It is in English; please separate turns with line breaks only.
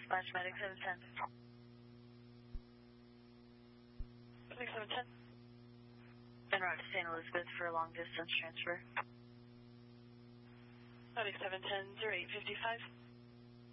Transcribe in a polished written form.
Dispatch Medic 710.
Medic 710.
En route to St. Elizabeth for a long distance transfer.
Medic 710, 0855.